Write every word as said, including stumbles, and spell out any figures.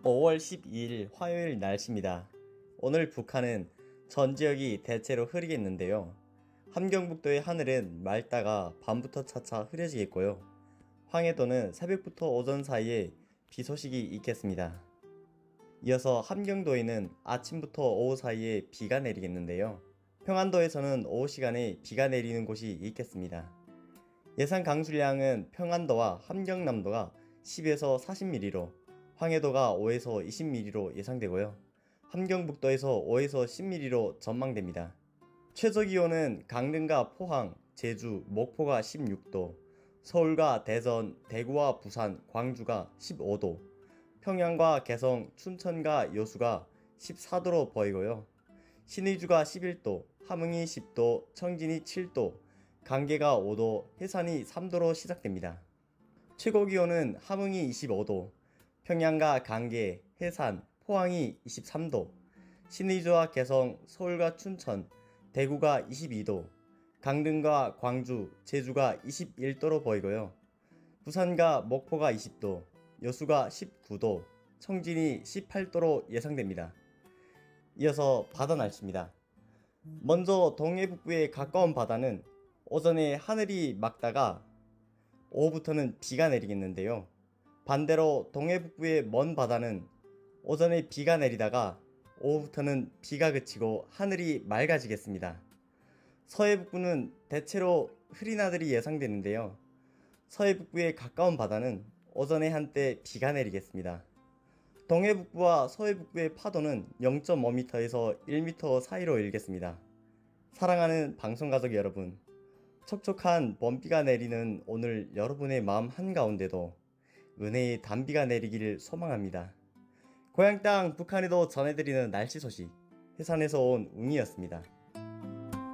오월 십이일 화요일 날씨입니다. 오늘 북한은 전 지역이 대체로 흐리겠는데요. 함경북도의 하늘은 맑다가 밤부터 차차 흐려지겠고요. 황해도는 새벽부터 오전 사이에 비 소식이 있겠습니다. 이어서 함경도에는 아침부터 오후 사이에 비가 내리겠는데요. 평안도에서는 오후 시간에 비가 내리는 곳이 있겠습니다. 예상 강수량은 평안도와 함경남도가 십에서 사십 밀리미터로 황해도가 오에서 이십 밀리미터로 예상되고요. 함경북도에서 오에서 십 밀리미터로 전망됩니다. 최저기온은 강릉과 포항, 제주, 목포가 십육도, 서울과 대전, 대구와 부산, 광주가 십오도, 평양과 개성, 춘천과 여수가 십사도로 보이고요. 신의주가 십일도, 함흥이 십도, 청진이 칠도, 강계가 오도, 해산이 삼도로 시작됩니다. 최고기온은 함흥이 이십오도, 평양과 강계, 해산, 포항이 이십삼도, 신의주와 개성, 서울과 춘천, 대구가 이십이도, 강릉과 광주, 제주가 이십일도로 보이고요. 부산과 목포가 이십도, 여수가 십구도, 청진이 십팔도로 예상됩니다. 이어서 바다 날씨입니다. 먼저 동해북부에 가까운 바다는 오전에 하늘이 맑다가 오후부터는 비가 내리겠는데요. 반대로 동해북부의 먼 바다는 오전에 비가 내리다가 오후부터는 비가 그치고 하늘이 맑아지겠습니다. 서해북부는 대체로 흐린 하늘이 예상되는데요. 서해북부에 가까운 바다는 오전에 한때 비가 내리겠습니다. 동해북부와 서해북부의 파도는 영 점 오 미터에서 일 미터 사이로 일겠습니다. 사랑하는 방송가족 여러분, 촉촉한 봄비가 내리는 오늘 여러분의 마음 한가운데도 은혜의 단비가 내리기를 소망합니다. 고향 땅 북한에도 전해드리는 날씨 소식, 해산에서 온 웅이었습니다.